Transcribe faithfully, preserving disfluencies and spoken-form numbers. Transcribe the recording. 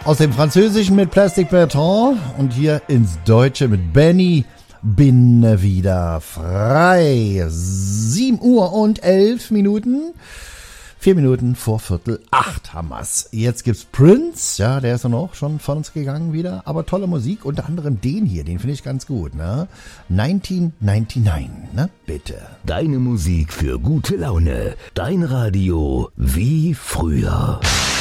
Aus dem Französischen mit Plastic Bertrand und hier ins Deutsche mit Benny. Bin wieder frei. sieben Uhr und elf Minuten. Vier Minuten vor Viertel acht haben wir's. Jetzt gibt's Prince, ja, der ist dann auch schon von uns gegangen wieder, aber tolle Musik, unter anderem den hier, den finde ich ganz gut, ne? neunzehnhundertneunundneunzig, ne? Bitte. Deine Musik für gute Laune, dein Radio wie früher.